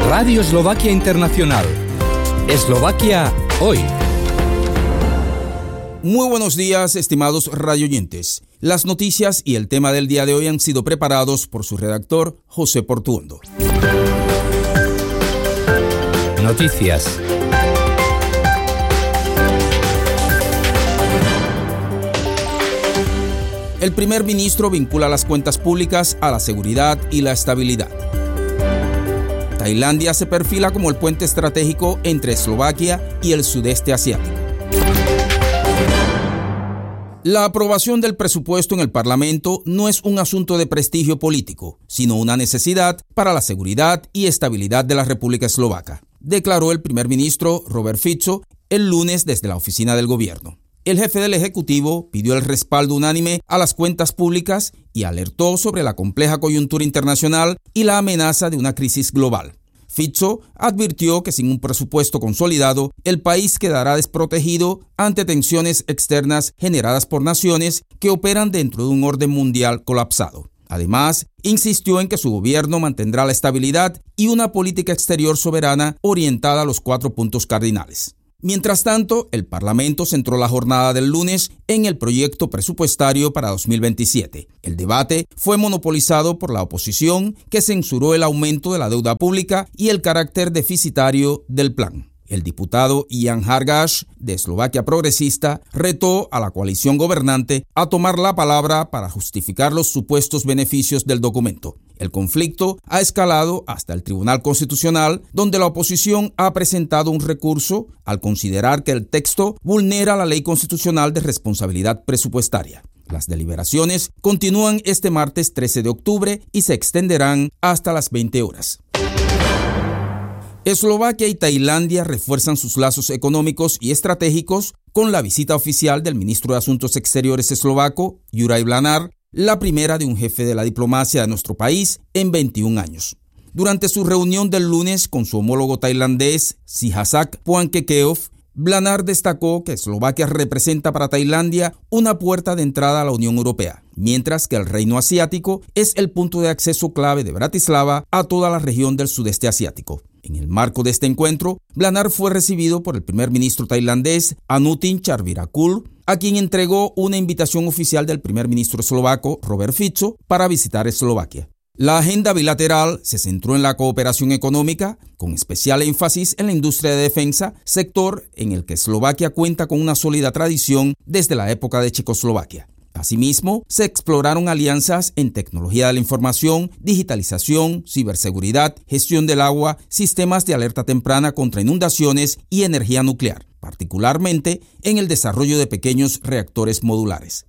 Radio Eslovaquia Internacional. Eslovaquia hoy. Muy buenos días, estimados radioyentes. Las noticias y el tema del día de hoy han sido preparados por su redactor, José Portuondo. Noticias. El primer ministro vincula las cuentas públicas a la seguridad y la estabilidad. Tailandia se perfila como el puente estratégico entre Eslovaquia y el sudeste asiático. La aprobación del presupuesto en el Parlamento no es un asunto de prestigio político, sino una necesidad para la seguridad y estabilidad de la República Eslovaca, declaró el primer ministro Robert Fico el lunes desde la oficina del gobierno. El jefe del Ejecutivo pidió el respaldo unánime a las cuentas públicas y alertó sobre la compleja coyuntura internacional y la amenaza de una crisis global. Fico advirtió que sin un presupuesto consolidado, el país quedará desprotegido ante tensiones externas generadas por naciones que operan dentro de un orden mundial colapsado. Además, insistió en que su gobierno mantendrá la estabilidad y una política exterior soberana orientada a los 4 puntos cardinales. Mientras tanto, el Parlamento centró la jornada del lunes en el proyecto presupuestario para 2027. El debate fue monopolizado por la oposición, que censuró el aumento de la deuda pública y el carácter deficitario del plan. El diputado Jan Hargaš, de Eslovaquia Progresista, retó a la coalición gobernante a tomar la palabra para justificar los supuestos beneficios del documento. El conflicto ha escalado hasta el Tribunal Constitucional, donde la oposición ha presentado un recurso al considerar que el texto vulnera la Ley Constitucional de Responsabilidad Presupuestaria. Las deliberaciones continúan este martes 13 de octubre y se extenderán hasta las 20 horas. Eslovaquia y Tailandia refuerzan sus lazos económicos y estratégicos con la visita oficial del ministro de Asuntos Exteriores eslovaco, Juraj Blanár, la primera de un jefe de la diplomacia de nuestro país en 21 años. Durante su reunión del lunes con su homólogo tailandés, Sihasak Phuangketkeow, Blanár destacó que Eslovaquia representa para Tailandia una puerta de entrada a la Unión Europea, mientras que el reino asiático es el punto de acceso clave de Bratislava a toda la región del sudeste asiático. En el marco de este encuentro, Blanár fue recibido por el primer ministro tailandés Anutin Charnvirakul, a quien entregó una invitación oficial del primer ministro eslovaco Robert Fico para visitar Eslovaquia. La agenda bilateral se centró en la cooperación económica, con especial énfasis en la industria de defensa, sector en el que Eslovaquia cuenta con una sólida tradición desde la época de Checoslovaquia. Asimismo, se exploraron alianzas en tecnología de la información, digitalización, ciberseguridad, gestión del agua, sistemas de alerta temprana contra inundaciones y energía nuclear, particularmente en el desarrollo de pequeños reactores modulares.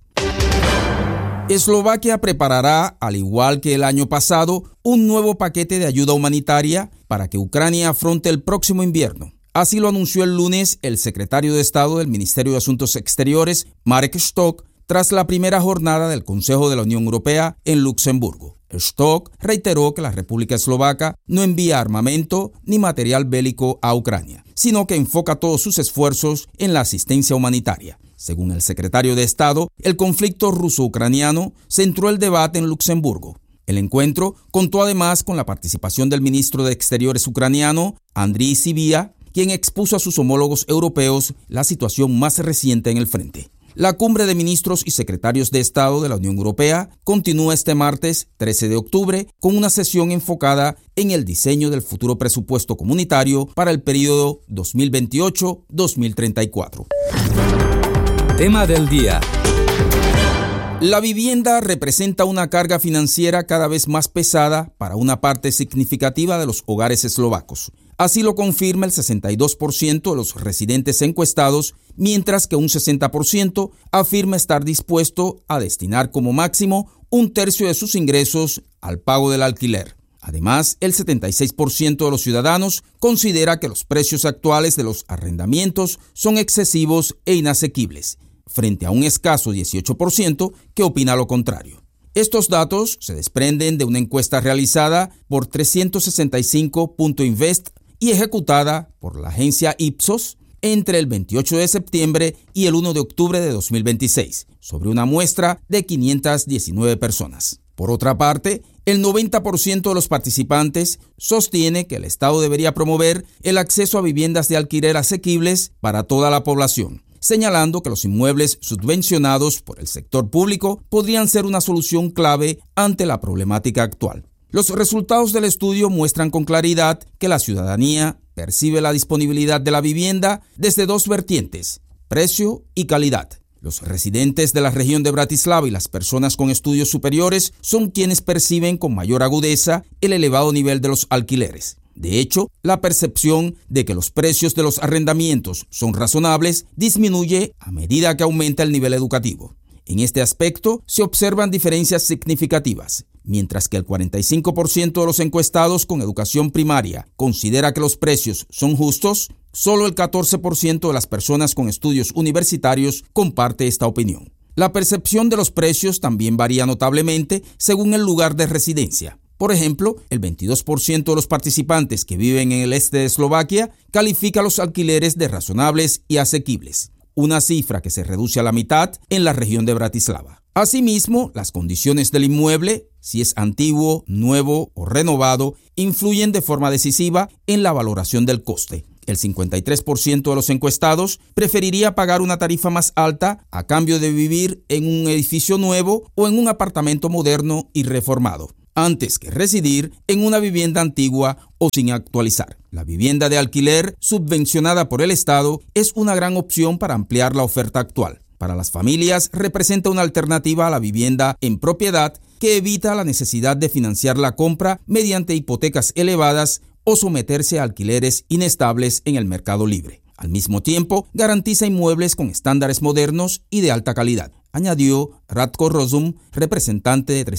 Eslovaquia preparará, al igual que el año pasado, un nuevo paquete de ayuda humanitaria para que Ucrania afronte el próximo invierno. Así lo anunció el lunes el secretario de Estado del Ministerio de Asuntos Exteriores, Marek Štok, tras la primera jornada del Consejo de la Unión Europea en Luxemburgo. Štok reiteró que la República Eslovaca no envía armamento ni material bélico a Ucrania, sino que enfoca todos sus esfuerzos en la asistencia humanitaria. Según el secretario de Estado, el conflicto ruso-ucraniano centró el debate en Luxemburgo. El encuentro contó además con la participación del ministro de Exteriores ucraniano, Andriy Sybiha, quien expuso a sus homólogos europeos la situación más reciente en el frente. La cumbre de ministros y secretarios de Estado de la Unión Europea continúa este martes 13 de octubre con una sesión enfocada en el diseño del futuro presupuesto comunitario para el periodo 2028-2034. Tema del día. La vivienda representa una carga financiera cada vez más pesada para una parte significativa de los hogares eslovacos. Así lo confirma el 62% de los residentes encuestados, mientras que un 60% afirma estar dispuesto a destinar como máximo un tercio de sus ingresos al pago del alquiler. Además, el 76% de los ciudadanos considera que los precios actuales de los arrendamientos son excesivos e inasequibles, frente a un escaso 18% que opina lo contrario. Estos datos se desprenden de una encuesta realizada por 365.invest y ejecutada por la agencia Ipsos entre el 28 de septiembre y el 1 de octubre de 2026, sobre una muestra de 519 personas. Por otra parte, el 90% de los participantes sostiene que el Estado debería promover el acceso a viviendas de alquiler asequibles para toda la población, señalando que los inmuebles subvencionados por el sector público podrían ser una solución clave ante la problemática actual. Los resultados del estudio muestran con claridad que la ciudadanía percibe la disponibilidad de la vivienda desde dos vertientes: precio y calidad. Los residentes de la región de Bratislava y las personas con estudios superiores son quienes perciben con mayor agudeza el elevado nivel de los alquileres. De hecho, la percepción de que los precios de los arrendamientos son razonables disminuye a medida que aumenta el nivel educativo. En este aspecto se observan diferencias significativas. Mientras que el 45% de los encuestados con educación primaria considera que los precios son justos, solo el 14% de las personas con estudios universitarios comparte esta opinión. La percepción de los precios también varía notablemente según el lugar de residencia. Por ejemplo, el 22% de los participantes que viven en el este de Eslovaquia califica los alquileres de razonables y asequibles, una cifra que se reduce a la mitad en la región de Bratislava. Asimismo, las condiciones del inmueble, si es antiguo, nuevo o renovado, influyen de forma decisiva en la valoración del coste. El 53% de los encuestados preferiría pagar una tarifa más alta a cambio de vivir en un edificio nuevo o en un apartamento moderno y reformado, antes que residir en una vivienda antigua o sin actualizar. La vivienda de alquiler subvencionada por el Estado es una gran opción para ampliar la oferta actual. Para las familias representa una alternativa a la vivienda en propiedad que evita la necesidad de financiar la compra mediante hipotecas elevadas o someterse a alquileres inestables en el mercado libre. Al mismo tiempo, garantiza inmuebles con estándares modernos y de alta calidad, añadió Ratko Rozum, representante de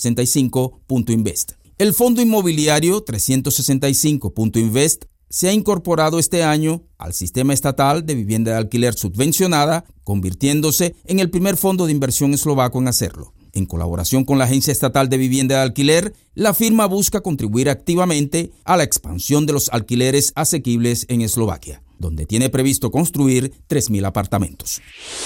365.invest. El fondo inmobiliario 365.invest se ha incorporado este año al sistema estatal de vivienda de alquiler subvencionada, convirtiéndose en el primer fondo de inversión eslovaco en hacerlo. En colaboración con la Agencia Estatal de Vivienda de Alquiler, la firma busca contribuir activamente a la expansión de los alquileres asequibles en Eslovaquia, donde tiene previsto construir 3.000 apartamentos.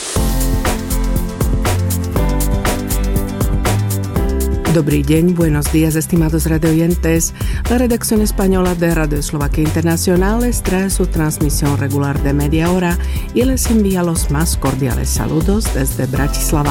Dobrý deň, buenos días, estimados radioyentes. La redacción española de Radio Eslovaquia Internacional les trae su transmisión regular de media hora y les envía los más cordiales saludos desde Bratislava.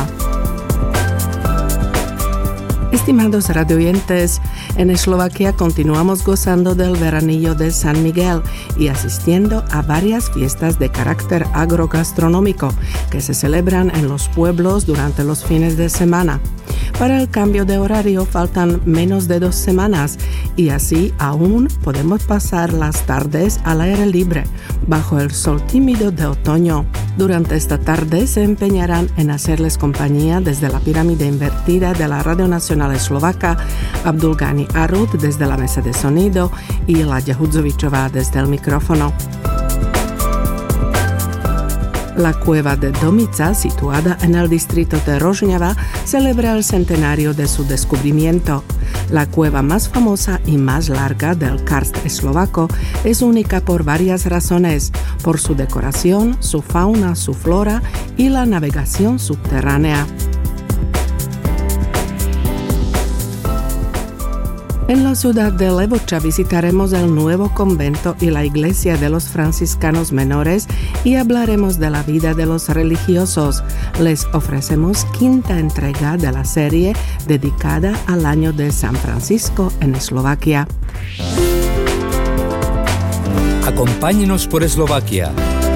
Estimados radioyentes, en Eslovaquia continuamos gozando del veranillo de San Miguel y asistiendo a varias fiestas de carácter agrogastronómico que se celebran en los pueblos durante los fines de semana. Para el cambio de horario faltan menos de 2 semanas y así aún podemos pasar las tardes al aire libre, bajo el sol tímido de otoño. Durante esta tarde se empeñarán en hacerles compañía desde la pirámide invertida de la Radio Nacional Eslovaca, Abdulgani Arud desde la mesa de sonido y Laďa Hudzovičová desde el micrófono. La cueva de Domica, situada en el distrito de Rožňava, celebra el centenario de su descubrimiento. La cueva más famosa y más larga del karst eslovaco es única por varias razones, por su decoración, su fauna, su flora y la navegación subterránea. En la ciudad de Levoča visitaremos el nuevo convento y la iglesia de los franciscanos menores y hablaremos de la vida de los religiosos. Les ofrecemos 5ª entrega de la serie dedicada al año de San Francisco en Eslovaquia. Acompáñenos por Eslovaquia.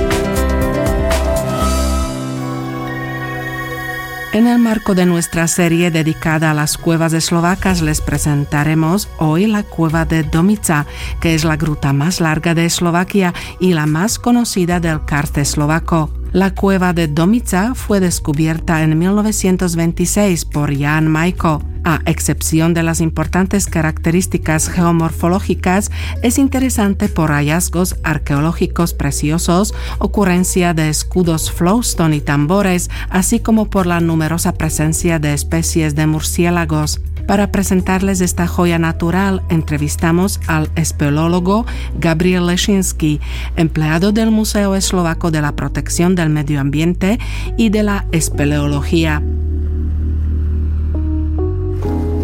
En el marco de nuestra serie dedicada a las cuevas eslovacas les presentaremos hoy la cueva de Domica, que es la gruta más larga de Eslovaquia y la más conocida del karst eslovaco. La cueva de Domica fue descubierta en 1926 por Jan Majko. A excepción de las importantes características geomorfológicas, es interesante por hallazgos arqueológicos preciosos, ocurrencia de escudos flowstone y tambores, así como por la numerosa presencia de especies de murciélagos. Para presentarles esta joya natural, entrevistamos al espeleólogo Gabriel Leshinsky, empleado del Museo Eslovaco de la Protección del Medio Ambiente y de la Espeleología.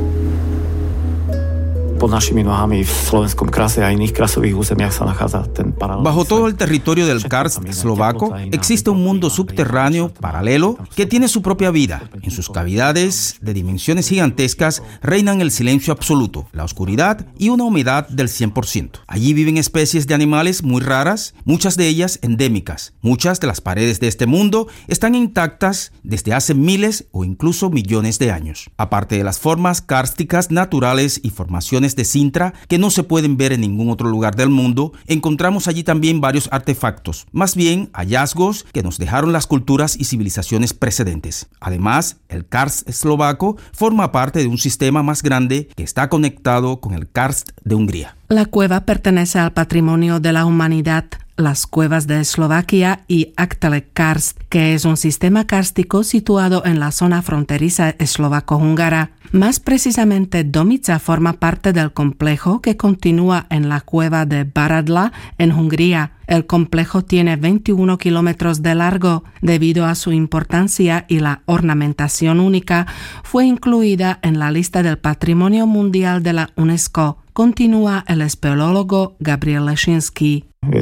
Bajo todo el territorio del karst eslovaco existe un mundo subterráneo paralelo que tiene su propia vida. En sus cavidades de dimensiones gigantescas reinan el silencio absoluto, la oscuridad y una humedad del 100%. Allí viven especies de animales muy raras, muchas de ellas endémicas. Muchas de las paredes de este mundo están intactas desde hace miles o incluso millones de años. Aparte de las formas kársticas naturales y formaciones de sintra que no se pueden ver en ningún otro lugar del mundo, encontramos allí también varios artefactos, más bien hallazgos que nos dejaron las culturas y civilizaciones precedentes. Además, el karst eslovaco forma parte de un sistema más grande que está conectado con el karst de Hungría. La cueva pertenece al patrimonio de la humanidad. Las cuevas de Eslovaquia y Aktele Karst, que es un sistema kárstico situado en la zona fronteriza eslovaco-húngara. Más precisamente, Domica forma parte del complejo que continúa en la cueva de Baradla, en Hungría. El complejo tiene 21 kilómetros de largo. Debido a su importancia y la ornamentación única, fue incluida en la lista del Patrimonio Mundial de la UNESCO. Continúa el espeleólogo Gabriel Leshinsky.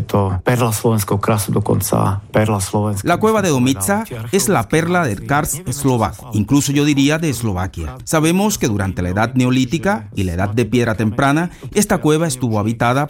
La cueva de Domica es la perla del karst eslovaco, incluso yo diría de Eslovaquia. Sabemos que durante la edad neolítica y la edad de piedra temprana, esta cueva estuvo habitada